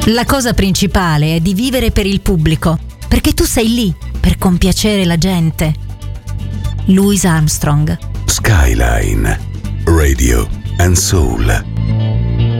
La cosa principale è di vivere per il pubblico, perché tu sei lì per compiacere la gente. Louis Armstrong. Skyline Radio and Soul.